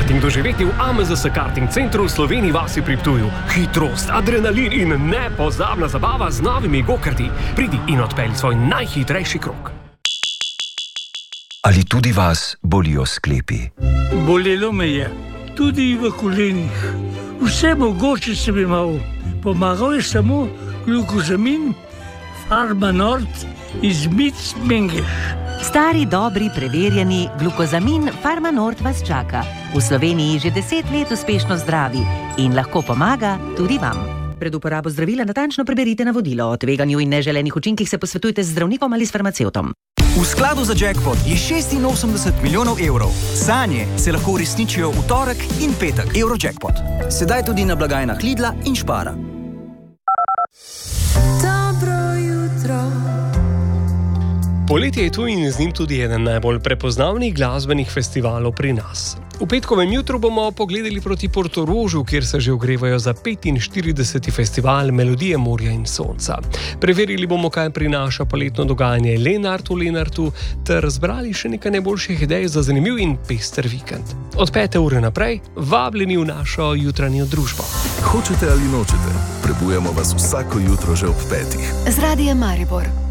karting doživeti v AMZS Karting Centru v Sloveniji vasi pri Ptuju. Hitrost, adrenalin in nepozabna zabava z novimi gokarti. Pridi in odpelji svoj najhitrejši krog. Ali tudi vas bolijo sklepi? Bolelo me je, tudi v kolenih. Vse mogoče sem imel. Pomagal je samo glukozamin, Farmanort iz Mengeš. Stari, dobri, preverjeni glukozamin Farmanort vas čaka. V Sloveniji že 10 let uspešno zdravi in lahko pomaga tudi vam. Pred uporabo zdravila natančno preberite navodilo. O tveganju in neželenih učinkih se posvetujte z zdravnikom ali s farmacevtom. V skladu za jackpot je 86 milijonov evrov. Sanje se lahko uresničijo v torek in petek. Eurojackpot. Sedaj tudi na blagajnah Lidla in Spara. Dobro jutro. Poletje je tu in z njim tudi eden najbolj prepoznavnih glasbenih festivalov pri nas. V petkovem jutru bomo pogledali proti Portorožu, kjer se že ogrevajo za 45. festival Melodije morja in sonca. Preverili bomo, kaj prinaša poletno dogajanje Lenart v Lenartu, ter razbrali še nekaj najboljših idej za zanimiv in pester vikend. Od 5. ure naprej vabljeni v našo jutranjo družbo. Hočete ali nočete, prebujamo vas vsako jutro že ob 5. Z Radiem Maribor.